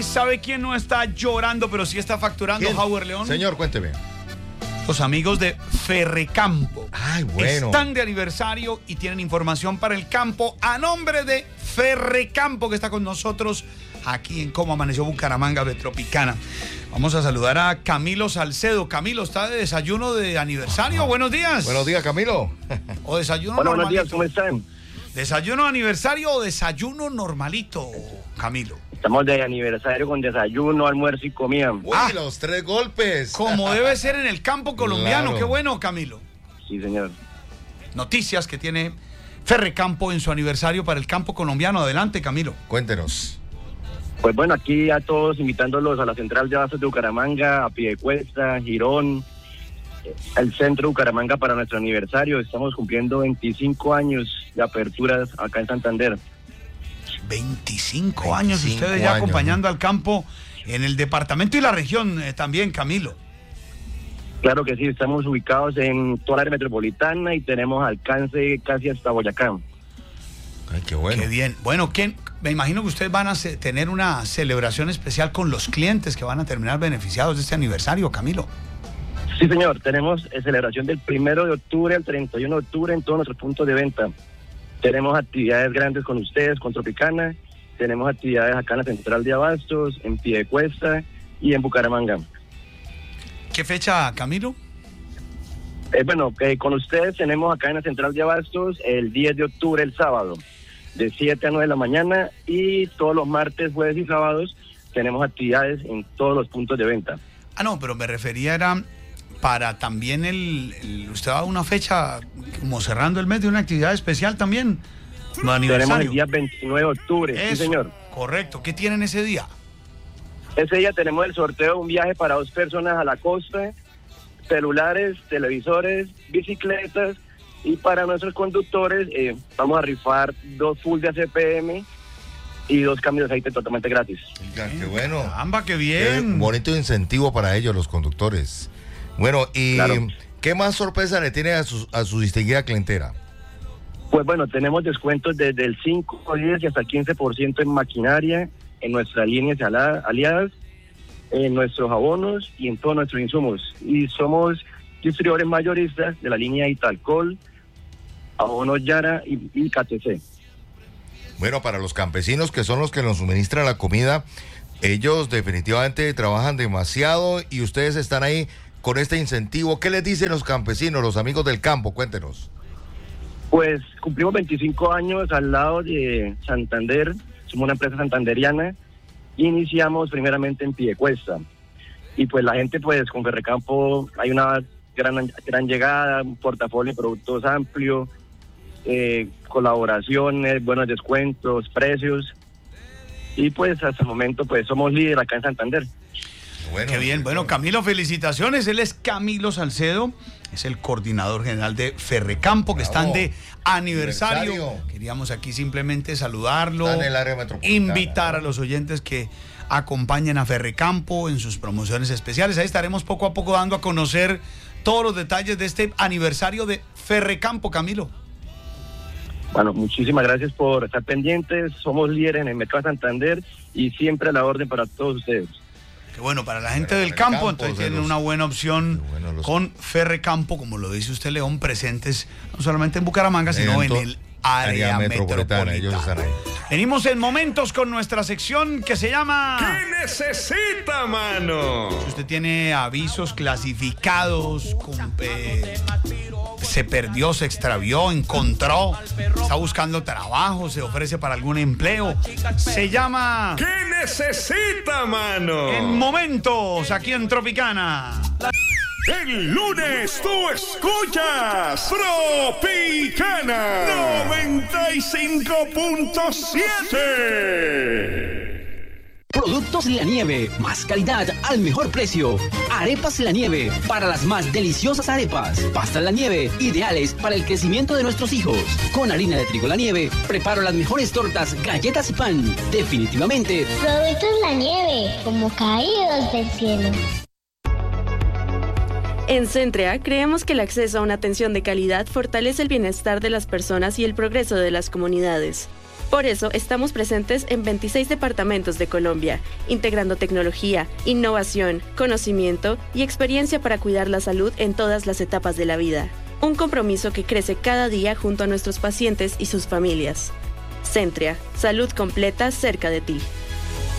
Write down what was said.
¿Sabe quién no está llorando, pero sí está facturando, Howard León? Señor, cuénteme. Los amigos de Ferrecampo. Ay, bueno. Están de aniversario y tienen información para el campo a nombre de Ferrecampo, que está con nosotros aquí en Cómo Amaneció Bucaramanga de Tropicana. Vamos a saludar a Camilo Salcedo. Camilo, ¿está de desayuno de aniversario? Buenos días. Buenos días, Camilo. ¿O desayuno Bueno, normalito? buenos días, ¿cómo están? ¿Desayuno de aniversario o desayuno normalito, Camilo? Estamos de aniversario con desayuno, almuerzo y comida. Uy, los 3 golpes. Como debe ser en el campo colombiano. Claro. Qué bueno, Camilo. Sí, señor. Noticias que tiene Ferrecampo en su aniversario para el campo colombiano. Adelante, Camilo. Cuéntenos. Pues bueno, aquí a todos invitándolos a la central de abastos de Bucaramanga, a Piedecuesta, Girón, al centro de Bucaramanga para nuestro aniversario. Estamos cumpliendo 25 años de aperturas acá en Santander. 25 años, ustedes ya años, acompañando al campo en el departamento y la región también, Camilo. Claro que sí, estamos ubicados en toda la área metropolitana y tenemos alcance casi hasta Boyacá. Ay, qué bueno. Qué bien. Bueno, me imagino que ustedes van a tener una celebración especial con los clientes que van a terminar beneficiados de este aniversario, Camilo. Sí, señor, tenemos celebración del 1 de octubre al 31 de octubre en todos nuestros puntos de venta. Tenemos actividades grandes con ustedes, con Tropicana. Tenemos actividades acá en la central de abastos, en Piedecuesta y en Bucaramanga. ¿Qué fecha, Camilo? Con ustedes tenemos acá en la central de abastos el 10 de octubre, el sábado, de 7 a 9 de la mañana, y todos los martes, jueves y sábados tenemos actividades en todos los puntos de venta. Ah, no, pero me refería era para también usted va a una fecha como cerrando el mes de una actividad especial también. Tenemos el día 29 de octubre, Eso, sí señor. Correcto. ¿Qué tienen ese día? Ese día tenemos el sorteo de un viaje para 2 personas a la costa, celulares, televisores, bicicletas, y para nuestros conductores vamos a rifar 2 full de ACPM y 2 cambios de aceite totalmente gratis. Oiga, qué bueno. Caramba, qué Qué bien. bonito incentivo para ellos, los conductores. Bueno, y Claro. ¿qué más sorpresa le tiene a su distinguida clientela? Pues bueno, tenemos descuentos desde el 5, 10 y hasta el 15% en maquinaria, en nuestras líneas aliadas, en nuestros abonos y en todos nuestros insumos. Y somos distribuidores mayoristas de la línea Italcol, abonos Yara y KTC. Bueno, para los campesinos, que son los que nos suministran la comida, ellos definitivamente trabajan demasiado y ustedes están ahí con este incentivo. ¿Qué les dicen los campesinos, los amigos del campo? Cuéntenos. Pues cumplimos 25 años al lado de Santander, somos una empresa santanderiana, iniciamos primeramente en Piedecuesta, y pues la gente pues con Ferrecampo hay una gran llegada, un portafolio de productos amplio, colaboraciones, buenos descuentos, precios, y pues hasta el momento pues somos líderes acá en Santander. Bueno, Qué bien. Bueno, Camilo, felicitaciones. Él es Camilo Salcedo, es el coordinador general de Ferrecampo, que Bravo. están de aniversario. Aniversario. Queríamos aquí simplemente saludarlo, Está en el área metropolitana, invitar a los oyentes que acompañen a Ferrecampo en sus promociones especiales. Ahí estaremos poco a poco dando a conocer todos los detalles de este aniversario de Ferrecampo, Camilo. Bueno, muchísimas gracias por estar pendientes, somos líderes en el mercado de Santander y siempre a la orden para todos ustedes. Que bueno, para la gente Bueno, del para el campo, campo, entonces de tienen los- una buena opción Qué bueno, los- con Ferrecampo, como lo dice usted, León, presentes no solamente en Bucaramanga, sino en el área metropolitana. Ellos están ahí. Venimos en momentos con nuestra sección que se llama... ¿Qué necesita, mano? Si usted tiene avisos clasificados, se perdió, se extravió, encontró, está buscando trabajo, se ofrece para algún empleo, se llama... ¿Qué necesita, mano? En momentos, aquí en Tropicana. El lunes tú escuchas Tropicana 95.7. Productos La Nieve, más calidad al mejor precio. Arepas La Nieve, para las más deliciosas arepas. Pastas La Nieve, ideales para el crecimiento de nuestros hijos. Con harina de trigo La Nieve, preparo las mejores tortas, galletas y pan. Definitivamente, Productos La Nieve, como caídos del cielo. En Centrea creemos que el acceso a una atención de calidad fortalece el bienestar de las personas y el progreso de las comunidades. Por eso estamos presentes en 26 departamentos de Colombia, integrando tecnología, innovación, conocimiento y experiencia para cuidar la salud en todas las etapas de la vida. Un compromiso que crece cada día junto a nuestros pacientes y sus familias. Centria, salud completa cerca de ti.